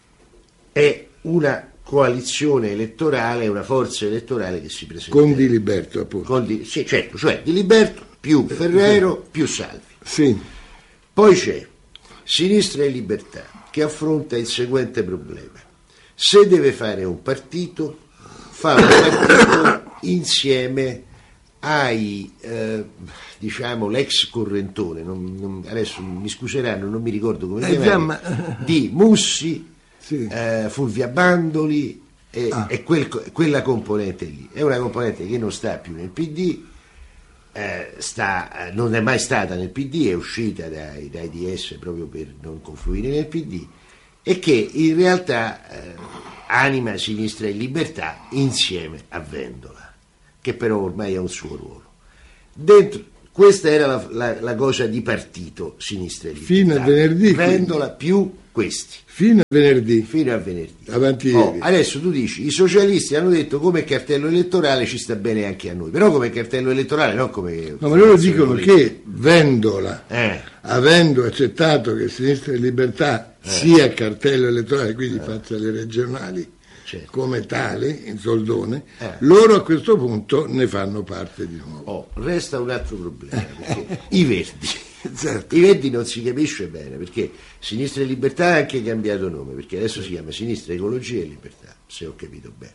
è una coalizione elettorale, una forza elettorale che si presenta Con Di Liberto, appunto. con Di, sì, certo, cioè Di Liberto più Ferrero più Salvi. Sì. Poi c'è Sinistra e Libertà che affronta il seguente problema: se deve fare un partito, fa un partito insieme ai eh, diciamo l'ex correntone, non, non, adesso mi scuseranno, non mi ricordo come si Eh, chiama, ma- di Mussi, Sì. eh, Fulvia Bandoli e, Ah. e quel- quella componente lì. È una componente che non sta più nel P D, eh, sta, non è mai stata nel P D, è uscita dai, dai D S proprio per non confluire nel P D, e che in realtà eh, Anima, Sinistra e Libertà insieme a Vendola, che però ormai ha un suo ruolo. Dentro, questa era la, la, la cosa di partito, Sinistra e Libertà. Fino a venerdì. Vendola quindi. più questi. Fino a venerdì. Fino a venerdì. Avanti oh, ieri. Adesso tu dici, i socialisti hanno detto come cartello elettorale ci sta bene anche a noi, però come cartello elettorale, non come... No, ma loro dicono politica. Che Vendola, eh. avendo accettato che Sinistra e Libertà eh. sia cartello elettorale, quindi eh. faccia le regionali, certo. come tale, in soldone, eh. loro a questo punto ne fanno parte di nuovo. Oh, resta un altro problema, perché i Verdi... Certo. I Verdi non si capisce bene, perché Sinistra e Libertà ha anche cambiato nome, perché adesso si chiama Sinistra, Ecologia e Libertà, se ho capito bene.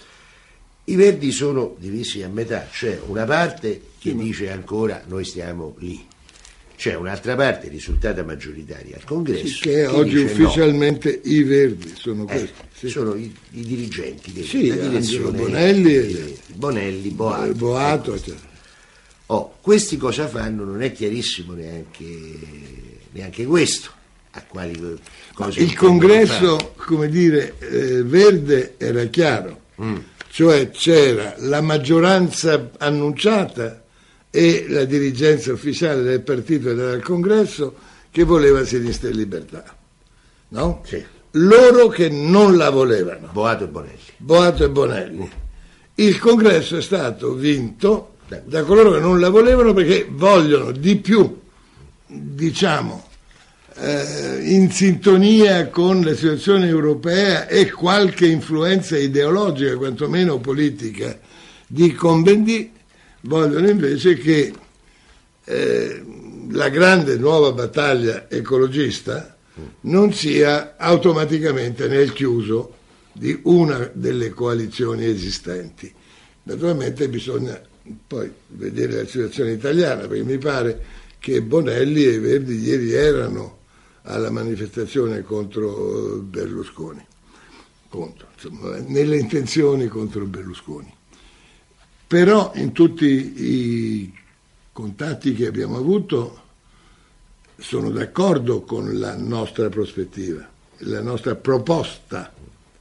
I Verdi sono divisi a metà, c'è una parte che dice ancora noi stiamo lì, c'è un'altra parte risultata maggioritaria al Congresso sì, che, che oggi ufficialmente no. I Verdi sono questi, eh, sì. sono i, i dirigenti della sì, direzione Bonelli, e, Bonelli, Boato, Boato ecco. Oh, questi cosa fanno? Non è chiarissimo neanche, neanche questo. A quali cose il congresso, come dire, eh, verde era chiaro, mm. cioè c'era la maggioranza annunciata e la dirigenza ufficiale del partito era al congresso che voleva Sinistra e Libertà, no? Sì. Loro che non la volevano. Boato e Bonelli. Boato e Bonelli. Mm. Il congresso è stato vinto da coloro che non la volevano perché vogliono di più, diciamo, eh, in sintonia con la situazione europea e qualche influenza ideologica, quantomeno politica, di Combendì, vogliono invece che eh, la grande nuova battaglia ecologista non sia automaticamente nel chiuso di una delle coalizioni esistenti. Naturalmente bisogna poi vedere la situazione italiana, perché mi pare che Bonelli e i Verdi ieri erano alla manifestazione contro Berlusconi, contro, insomma, nelle intenzioni contro Berlusconi. Però in tutti i contatti che abbiamo avuto sono d'accordo con la nostra prospettiva, la nostra proposta,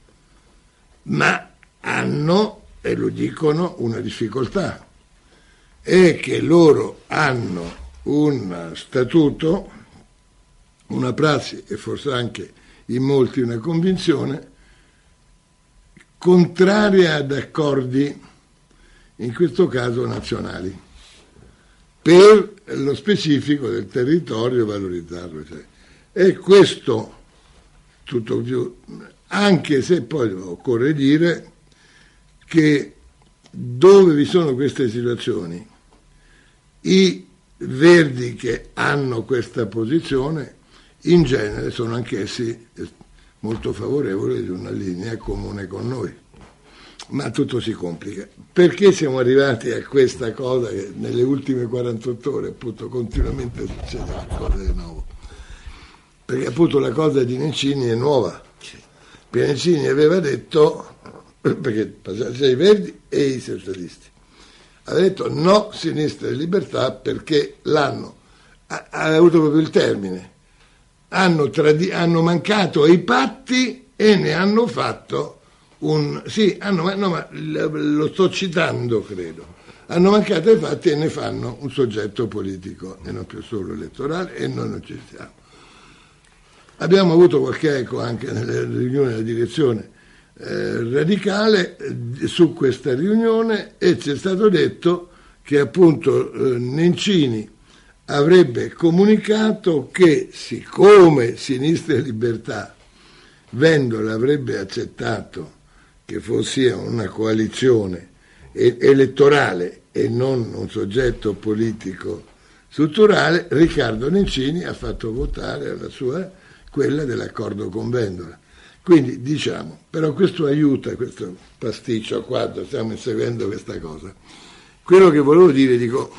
ma hanno, e lo dicono, una difficoltà. È che loro hanno un statuto, una prassi e forse anche in molti una convinzione contraria ad accordi, in questo caso nazionali, per lo specifico del territorio valorizzarlo. Cioè. E questo tutto più, anche se poi occorre dire che dove vi sono queste situazioni, i Verdi che hanno questa posizione in genere sono anch'essi molto favorevoli di una linea comune con noi, ma tutto si complica. Perché siamo arrivati a questa cosa che nelle ultime quarantotto ore appunto continuamente succede qualcosa di nuovo? Perché appunto la cosa di Nencini è nuova. Nencini aveva detto, perché passava i Verdi e i socialisti, aveva detto no Sinistra e Libertà perché l'hanno, ha, ha avuto proprio il termine, hanno, tradi- hanno mancato ai patti e ne hanno fatto un, sì, hanno, no, ma lo sto citando credo, hanno mancato ai patti e ne fanno un soggetto politico e non più solo elettorale e noi non ci siamo. Abbiamo avuto qualche eco anche nelle riunioni della direzione Eh, radicale eh, su questa riunione e ci è stato detto che appunto eh, Nencini avrebbe comunicato che siccome Sinistra e Libertà Vendola avrebbe accettato che fosse una coalizione e- elettorale e non un soggetto politico strutturale, Riccardo Nencini ha fatto votare alla sua quella dell'accordo con Vendola. Quindi diciamo, però questo aiuta, questo pasticcio a quadro, stiamo inseguendo questa cosa. Quello che volevo dire, dico,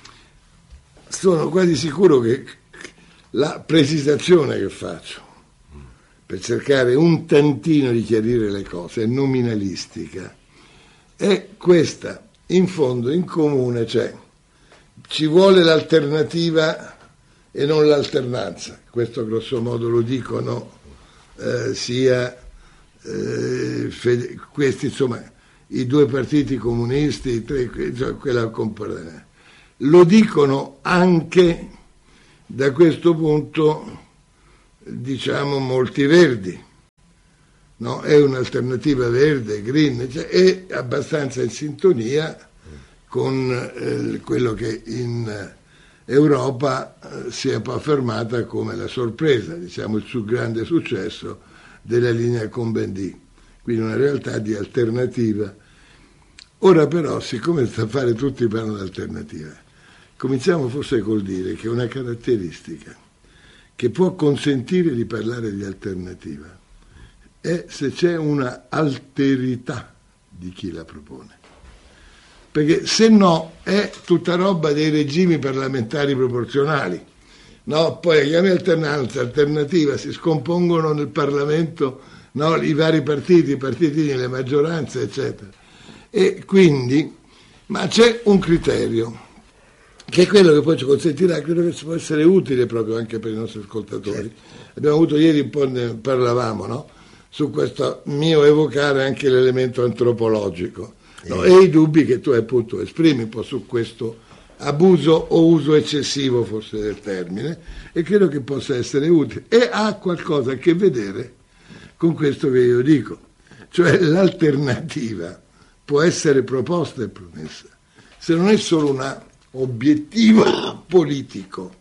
sono quasi sicuro che la precisazione che faccio per cercare un tantino di chiarire le cose, è nominalistica, è questa, in fondo, in comune, cioè ci vuole l'alternativa e non l'alternanza, questo grosso modo lo dicono Eh, sia eh, fede, questi insomma i due partiti comunisti, i tre, cioè, quella componente. Lo dicono anche da questo punto, diciamo, molti verdi, no? È un'alternativa verde, green, cioè è abbastanza in sintonia con eh, quello che in Europa eh, si è poi affermata come la sorpresa, diciamo il più grande successo della linea Cohn-Bendit, quindi una realtà di alternativa. Ora però, siccome sta a fare tutti parlano di alternativa, cominciamo forse col dire che una caratteristica che può consentire di parlare di alternativa è se c'è una alterità di chi la propone. Perché se no è tutta roba dei regimi parlamentari proporzionali, no? Poi a chiami alternanza, alternativa, si scompongono nel Parlamento, no? I vari partiti, i partitini, le maggioranze, eccetera. E quindi, ma c'è un criterio, che è quello che poi ci consentirà, credo che può essere utile proprio anche per i nostri ascoltatori. Abbiamo avuto ieri un po', ne parlavamo, no? Su questo mio evocare anche l'elemento antropologico. No, e i dubbi che tu appunto esprimi un po' su questo abuso o uso eccessivo forse del termine, e credo che possa essere utile e ha qualcosa a che vedere con questo che io dico, cioè l'alternativa può essere proposta e promessa se non è solo un obiettivo politico,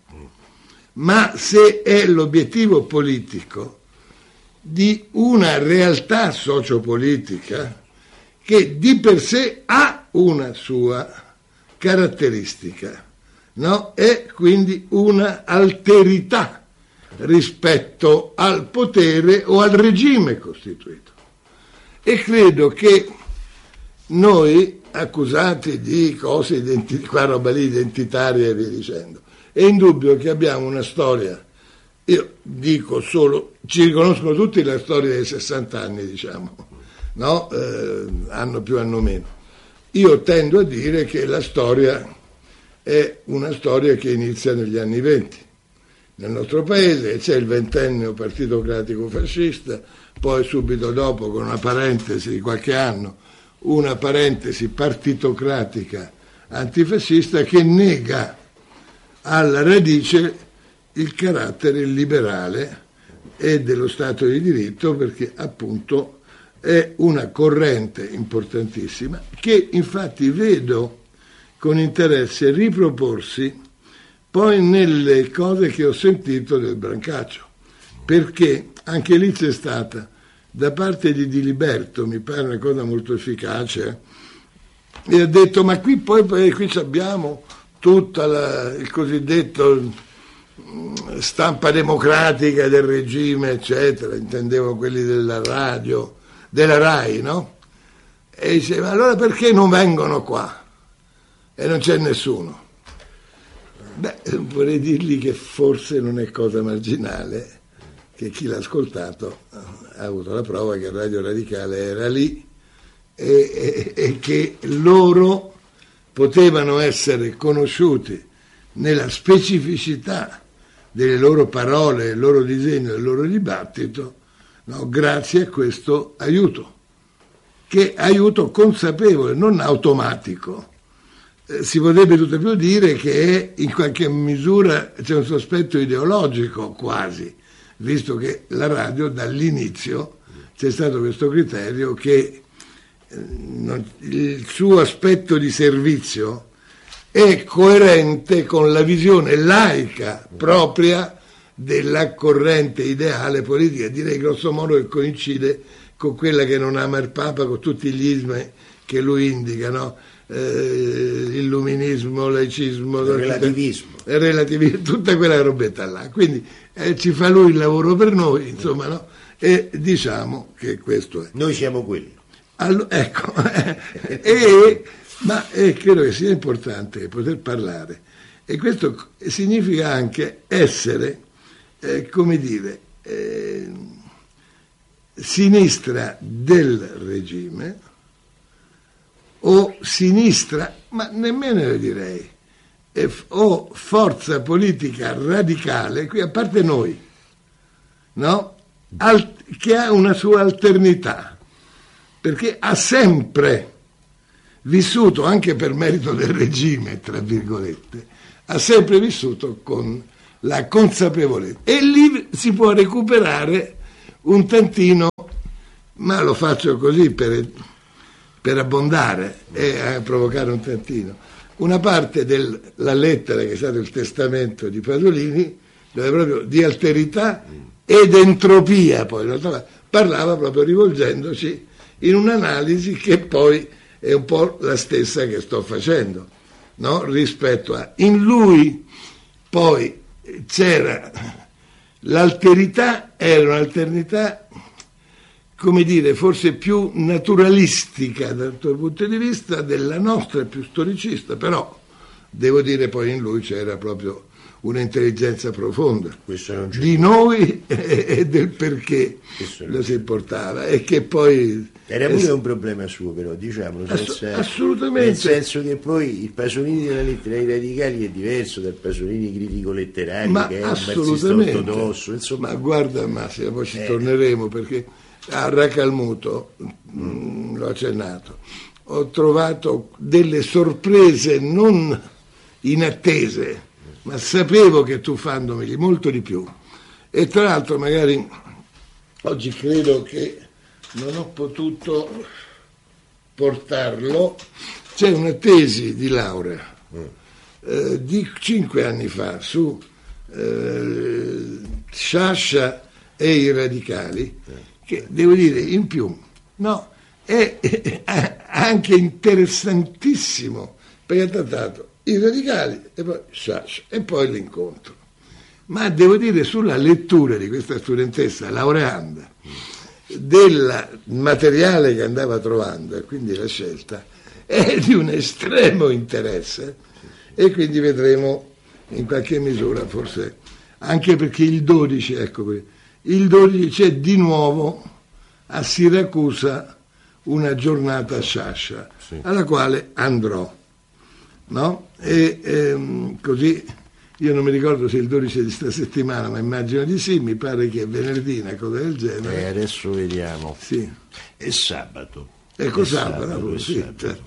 ma se è l'obiettivo politico di una realtà sociopolitica che di per sé ha una sua caratteristica, no? È quindi una alterità rispetto al potere o al regime costituito. E credo che noi, accusati di cose identi- qua roba lì identitarie e via dicendo, è indubbio che abbiamo una storia, io dico solo, ci riconoscono tutti la storia dei sessanta anni, diciamo, no? Eh, anno più anno meno. Io tendo a dire che la storia è una storia che inizia negli anni venti nel nostro paese, c'è il ventennio partitocratico fascista, poi subito dopo, con una parentesi di qualche anno, una parentesi partitocratica antifascista che nega alla radice il carattere liberale e dello Stato di diritto, perché appunto è una corrente importantissima che infatti vedo con interesse riproporsi poi nelle cose che ho sentito del Brancaccio, perché anche lì c'è stata da parte di Diliberto, mi pare una cosa molto efficace, e ha detto ma qui poi, poi qui abbiamo tutta la, il cosiddetto stampa democratica del regime eccetera, intendevo quelli della radio, della RAI, no? E dice, ma allora perché non vengono qua? E non c'è nessuno. Beh, vorrei dirgli che forse non è cosa marginale, che chi l'ha ascoltato ha avuto la prova che Radio Radicale era lì e, e, e che loro potevano essere conosciuti nella specificità delle loro parole, del loro disegno, del loro dibattito, no, grazie a questo aiuto, che aiuto consapevole, non automatico. Eh, si potrebbe tutto più dire che è, in qualche misura c'è un sospetto ideologico quasi, visto che la radio dall'inizio c'è stato questo criterio che eh, non, il suo aspetto di servizio è coerente con la visione laica propria della corrente ideale politica, direi grosso modo che coincide con quella che non ama il Papa, con tutti gli ismi che lui indica, no? Eh, illuminismo, laicismo, il relativismo, il relativismo, tutta quella robetta là. Quindi eh, ci fa lui il lavoro per noi, insomma, no? E diciamo che questo è. Noi siamo quelli. Allora, ecco, e, ma eh, credo che sia importante poter parlare, e questo significa anche essere, eh, come dire, eh, sinistra del regime, o sinistra, ma nemmeno io direi, eh, o forza politica radicale, qui a parte noi, no? Alt- che ha una sua alternità, perché ha sempre vissuto, anche per merito del regime, tra virgolette, ha sempre vissuto con la consapevolezza, e lì si può recuperare un tantino, ma lo faccio così per, per abbondare e provocare un tantino, una parte della lettera che è stato il testamento di Pasolini, dove proprio di alterità ed entropia poi parlava, proprio rivolgendoci in un'analisi che poi è un po' la stessa che sto facendo, no? Rispetto a in lui poi c'era l'alterità, era un'alterità, come dire, forse più naturalistica dal tuo punto di vista, della nostra più storicista, però devo dire poi in lui c'era proprio un'intelligenza profonda di noi e del perché lo si portava, e che poi era pure è... un problema suo, però diciamo Ass- assolutamente, nel senso che poi il Pasolini della lettera ai radicali è diverso dal Pasolini critico letterario, ma che è un marxista ortodosso, insomma. Ma guarda Massimo, poi ci eh. torneremo, perché a Racalmuto mm, l'ho accennato, ho trovato delle sorprese non inattese, ma sapevo che truffandomeli molto di più, e tra l'altro magari oggi credo che non ho potuto portarlo, c'è una tesi di laurea eh, di cinque anni fa su eh, Sciascia e i radicali, che devo dire in più, no, è, è, è anche interessantissimo, perché ha trattato i radicali e poi Sciascia e poi l'incontro, ma devo dire sulla lettura di questa studentessa laureanda del materiale che andava trovando, e quindi la scelta è di un estremo interesse, e quindi vedremo in qualche misura, forse anche perché il dodici, ecco qui, il dodici c'è di nuovo a Siracusa una giornata a Sciascia, sì, alla quale andrò, no? E ehm, così io non mi ricordo se il dodici di sta settimana, ma immagino di sì, mi pare che è venerdì, una cosa del genere. E adesso vediamo. Sì. È sabato. Ecco, è sabato, sabato, sì, sabato.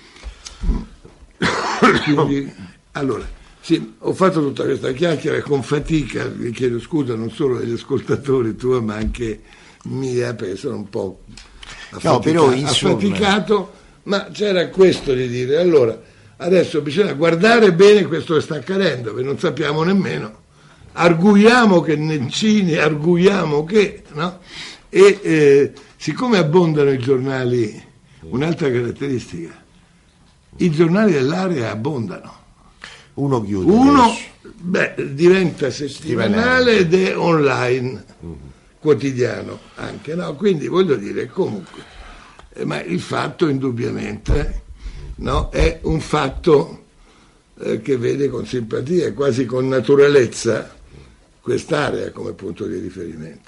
Certo. Quindi, allora, sì, ho fatto tutta questa chiacchiera con fatica, vi chiedo scusa non solo agli ascoltatori tua, ma anche mia, perché sono un po' affatica- no, però, insomma... affaticato, ma c'era questo di dire, allora, adesso bisogna guardare bene questo che sta accadendo, perché non sappiamo nemmeno, arguiamo che Nencini, arguiamo che, no? E eh, siccome abbondano i giornali, un'altra caratteristica, i giornali dell'area abbondano. Uno chiude. Uno beh, diventa settimanale ed è online, mm-hmm, quotidiano anche, no? Quindi voglio dire, comunque, eh, ma il fatto indubbiamente... No, è un fatto eh, che vede con simpatia e quasi con naturalezza quest'area come punto di riferimento.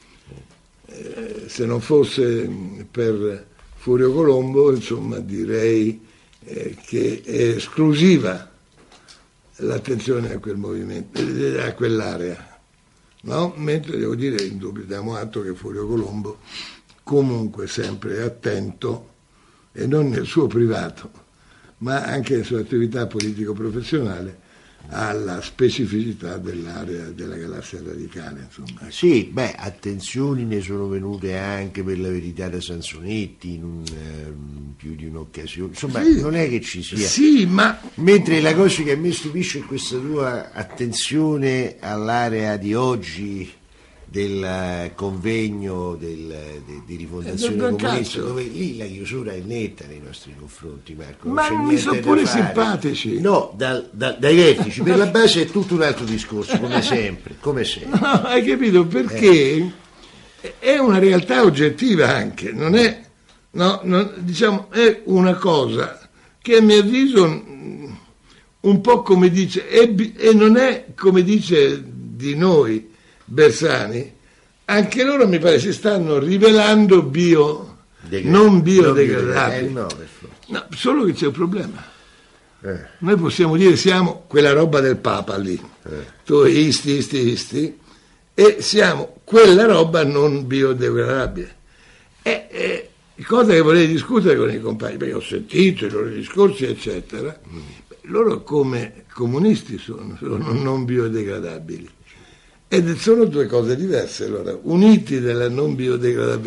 Eh, se non fosse per Furio Colombo, insomma, direi eh, che è esclusiva l'attenzione a quel movimento, eh, a quell'area, no? Mentre devo dire, in dubbio, diamo atto che Furio Colombo comunque sempre è attento, e non nel suo privato, ma anche nella sua attività politico-professionale, alla specificità dell'area della galassia radicale. Insomma. Sì, beh, attenzioni ne sono venute anche, per la verità, da Sansonetti in un, eh, più di un'occasione. Insomma, sì, non è che ci sia. Sì, ma... Mentre la cosa che a me stupisce è questa tua attenzione all'area di oggi, del convegno del, de, di rifondazione comunista, dove lì la chiusura è netta nei nostri confronti, Marco. Ma mi sono pure simpatici. No, da, da, dai vertici, per la base è tutto un altro discorso, come sempre, come sempre. No, hai capito? Perché eh. è una realtà oggettiva anche, non è, no, non, diciamo, è una cosa che a mio avviso un po' come dice, è, e non è come dice di noi Bersani, anche loro mi pare si stanno rivelando bio, Degra- non biodegradabili. No, no, solo che c'è un problema. Eh. Noi possiamo dire siamo quella roba del Papa lì, eh. tu isti, isti, isti, e siamo quella roba non biodegradabile. E, e cosa che volevo discutere con i compagni, perché ho sentito i loro discorsi, eccetera. Loro come comunisti sono, sono non biodegradabili. Ed sono due cose diverse, allora, uniti nella non biodegradabilità